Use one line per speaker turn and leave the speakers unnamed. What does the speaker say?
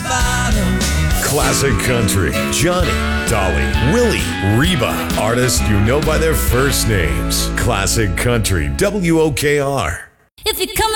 Classic country. Johnny, Dolly, Willie, Reba. Artists you know by their first names. Classic country. WOKR.
If you come